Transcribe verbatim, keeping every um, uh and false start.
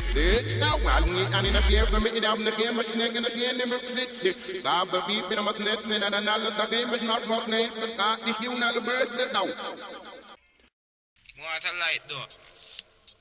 six. Now, while we and in a share from it, I'm the game, much neck and a share number sixty. Baba beep, and I must nest, and I know the game is not fucking. But if you know the birds, that's now. What a light, though.